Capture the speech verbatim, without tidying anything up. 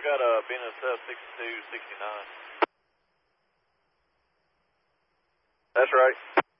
I got a B N S F sixty-two sixty-nine. That's right.